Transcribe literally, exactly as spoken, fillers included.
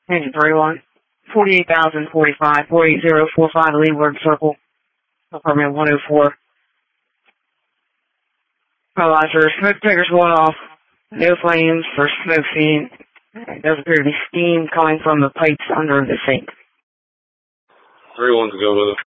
Engine three one. forty-eight thousand forty-five, four eight zero four five Leeward Circle. Apartment one oh four. Roger, smoke detectors going off. No flames for smoke scene. There does appear to be steam coming from the pipes under the sink. three one to go with it.